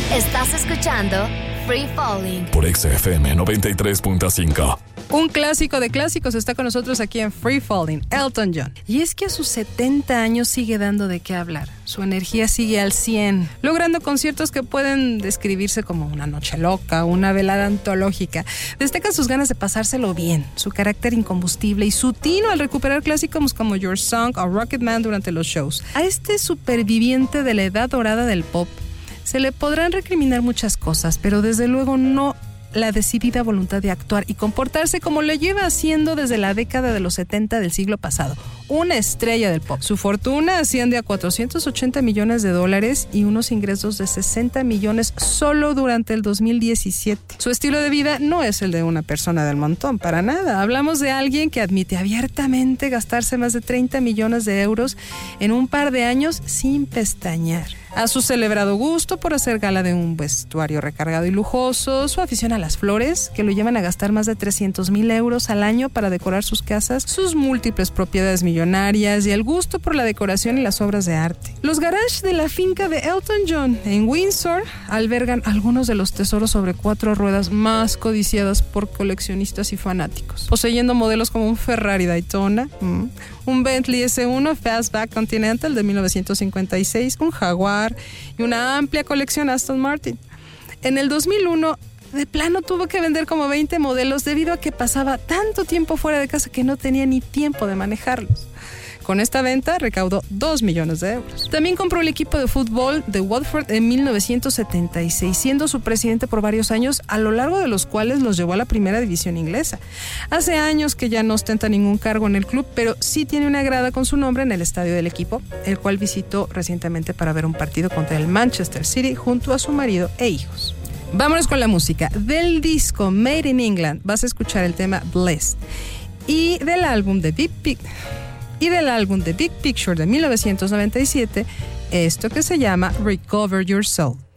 Estás escuchando Free Falling por XFM 93.5. Un clásico de clásicos está con nosotros aquí en Free Falling, Elton John. Y es que a sus 70 años sigue dando de qué hablar. Su energía sigue al 100, logrando conciertos que pueden describirse como una noche loca, una velada antológica. Destacan sus ganas de pasárselo bien, su carácter incombustible y su tino al recuperar clásicos como Your Song o Rocket Man durante los shows. A este superviviente de la edad dorada del pop se le podrán recriminar muchas cosas, pero desde luego no la decidida voluntad de actuar y comportarse como lo lleva haciendo desde la década de los 70 del siglo pasado. Una estrella del pop. Su fortuna asciende a $480 millones y unos ingresos de 60 millones solo durante el 2017. Su estilo de vida no es el de una persona del montón, para nada. Hablamos de alguien que admite abiertamente gastarse más de 30 millones de euros en un par de años sin pestañear. A su celebrado gusto por hacer gala de un vestuario recargado y lujoso, su afición a las flores, que lo llevan a gastar más de 300,000 euros al año para decorar sus casas, sus múltiples propiedades millonarias y el gusto por la decoración y las obras de arte. Los garages de la finca de Elton John en Windsor albergan algunos de los tesoros sobre 4 ruedas más codiciadas por coleccionistas y fanáticos, poseyendo modelos como un Ferrari Daytona, un Bentley S1 Fastback Continental de 1956, un Jaguar y una amplia colección Aston Martin. En el 2001, de plano tuvo que vender como 20 modelos debido a que pasaba tanto tiempo fuera de casa que no tenía ni tiempo de manejarlos. Con esta venta recaudó 2 millones de euros. También compró el equipo de fútbol de Watford en 1976, siendo su presidente por varios años, a lo largo de los cuales los llevó a la primera división inglesa. Hace años que ya no ostenta ningún cargo en el club, pero sí tiene una grada con su nombre en el estadio del equipo, el cual visitó recientemente para ver un partido contra el Manchester City junto a su marido e hijos. Vámonos con la música. Del disco Made in England vas a escuchar el tema Blessed. Y del álbum The Big Picture de 1997, esto que se llama Recover Your Soul.